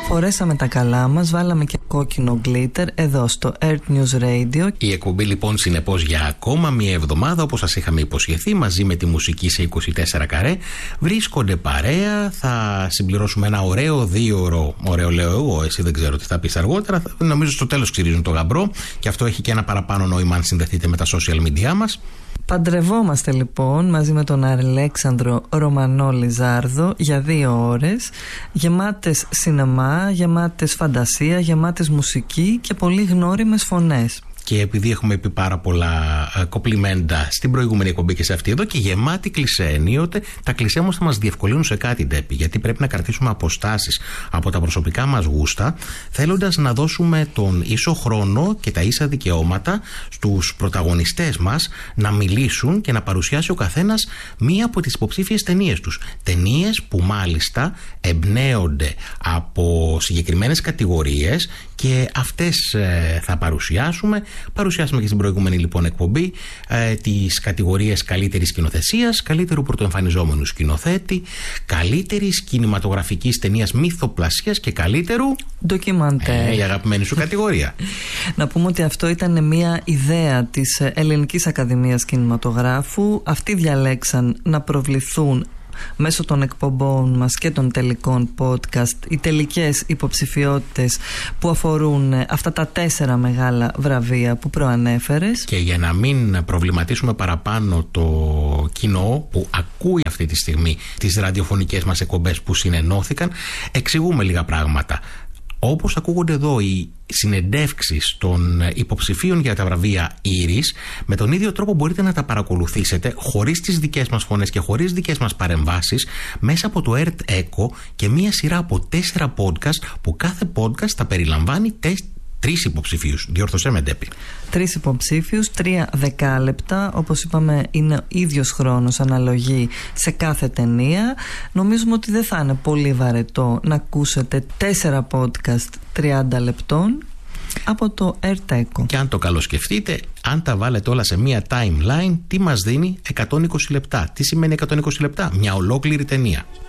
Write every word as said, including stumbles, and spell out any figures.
Φορέσαμε τα καλά μας, βάλαμε και κόκκινο γκλίτερ εδώ στο Earth News Radio. Η εκπομπή λοιπόν συνεπώς για ακόμα μία εβδομάδα, όπως σας είχαμε υποσχεθεί, μαζί με τη μουσική σε είκοσι τέσσερα καρέ, βρίσκονται παρέα. Θα συμπληρώσουμε ένα ωραίο δύο ώρο. Ωραίο λέω εγώ, εσύ δεν ξέρω τι θα πεις αργότερα. Νομίζω στο τέλος ξυρίζουν το γαμπρό και αυτό έχει και ένα παραπάνω νόημα αν συνδεθείτε με τα social media μας. Παντρευόμαστε λοιπόν μαζί με τον Αλέξανδρο Ρωμανό Λιζάρδο για δύο ώρες, γεμάτες σινεμά, γεμάτες φαντασία, γεμάτες μουσική και πολύ γνώριμες φωνές. Και επειδή έχουμε πει πάρα πολλά ε, κοπλιμέντα στην προηγούμενη εκπομπή και σε αυτή εδώ και γεμάτη κλισέ, ενίοτε τα κλισέ όμως θα μας διευκολύνουν σε κάτι, Ντέπη, γιατί πρέπει να κρατήσουμε αποστάσεις από τα προσωπικά μας γούστα, θέλοντας να δώσουμε τον ίσο χρόνο και τα ίσα δικαιώματα στους πρωταγωνιστές μας να μιλήσουν και να παρουσιάσει ο καθένας μία από τις υποψήφιες ταινίες τους. Ταινίες που μάλιστα εμπνέονται από συγκεκριμένες κατηγορίες και αυτές ε, θα παρουσιάσουμε. Παρουσιάσαμε και στην προηγούμενη λοιπόν εκπομπή ε, τις κατηγορίες καλύτερης σκηνοθεσίας, καλύτερου πρωτοεμφανιζόμενου σκηνοθέτη, καλύτερης κινηματογραφικής ταινίας μυθοπλασίας και καλύτερου ντοκιμαντέρ. Ε, η αγαπημένη σου κατηγορία. Να πούμε ότι αυτό ήταν μια ιδέα της Ελληνικής Ακαδημίας Κινηματογράφου. Αυτοί διαλέξαν να προβληθούν μέσω των εκπομπών μας και των τελικών podcast οι τελικές υποψηφιότητες που αφορούν αυτά τα τέσσερα μεγάλα βραβεία που προανέφερες. Και για να μην προβληματίσουμε παραπάνω το κοινό που ακούει αυτή τη στιγμή τις ραδιοφωνικές μας εκπομπές που συνενώθηκαν, εξηγούμε λίγα πράγματα. Όπως ακούγονται εδώ οι συνεντεύξεις των υποψηφίων για τα βραβεία Ήρης, με τον ίδιο τρόπο μπορείτε να τα παρακολουθήσετε χωρίς τις δικές μας φωνές και χωρίς δικές μας παρεμβάσεις μέσα από το Earth Echo και μία σειρά από τέσσερα podcast που κάθε podcast θα περιλαμβάνει τεστ. Τρεις υποψηφίους, διόρθωσέ με, Ντέπη. Τρεις υποψήφιους, τρία δεκάλεπτα. Όπως είπαμε, είναι ίδιος χρόνος, αναλογή σε κάθε ταινία. Νομίζουμε ότι δεν θα είναι πολύ βαρετό να ακούσετε τέσσερα podcast τριάντα λεπτών από το Earth Echo. Και αν το καλοσκεφτείτε, αν τα βάλετε όλα σε μία timeline, τι μας δίνει εκατόν είκοσι λεπτά. Τι σημαίνει εκατόν είκοσι λεπτά? Μια ολόκληρη ταινία.